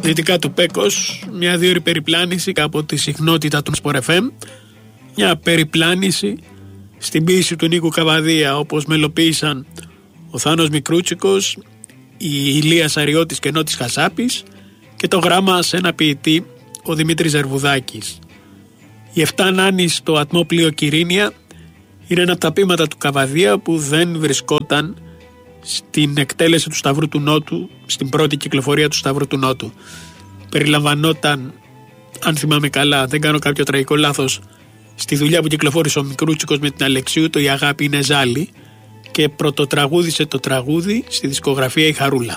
δυτικά του Πέκος, μια 2 ώρη περιπλάνηση από τη συχνότητα του Sport FM, μια περιπλάνηση στην ποίηση του Νίκου Καβαδία, όπως μελοποίησαν ο Θάνος Μικρούτσικος, η Ηλίας Αριώτης και Νότης Χασάπης και το γράμμα σε ένα ποιητή, ο Δημήτρης Ζερβουδάκης. Η 7 Νάνη στο ατμόπλοιο Κυρίνια είναι ένα από τα ποίηματα του Καβαδία που δεν βρισκόταν στην εκτέλεση του Σταυρού του Νότου, στην πρώτη κυκλοφορία του Σταυρού του Νότου. Περιλαμβανόταν, αν θυμάμαι καλά, δεν κάνω κάποιο τραγικό λάθος, στη δουλειά που κυκλοφόρησε ο Μικρούτσικος με την Αλεξίου, το «Η αγάπη είναι ζάλι», και πρωτοτραγούδισε το τραγούδι στη δισκογραφία «Η Χαρούλα».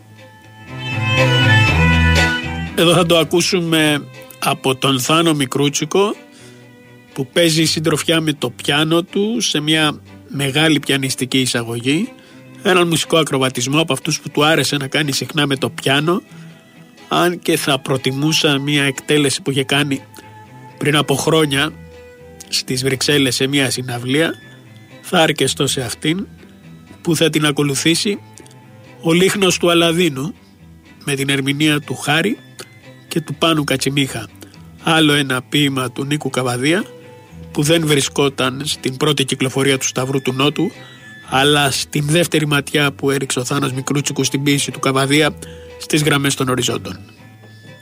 Εδώ θα το ακούσουμε από τον Θάνο Μικρούτσικο, που παίζει συντροφιά με το πιάνο του σε μια μεγάλη πιανιστική εισαγωγή, έναν μουσικό ακροβατισμό από αυτούς που του άρεσε να κάνει συχνά με το πιάνο, αν και θα προτιμούσα μια εκτέλεση που είχε κάνει πριν από χρόνια στις Βρυξέλλες σε μια συναυλία. Θα αρκεστώ σε αυτήν, που θα την ακολουθήσει ο Λίχνος του Αλαδίνου με την ερμηνεία του Χάρη και του Πάνου Κατσιμίχα. Άλλο ένα ποίημα του Νίκου Καβαδία που δεν βρισκόταν στην πρώτη κυκλοφορία του Σταυρού του Νότου, αλλά στην δεύτερη ματιά που έριξε ο Θάνος Μικρούτσικος στην ποίηση του Καβαδία στις γραμμές των οριζόντων.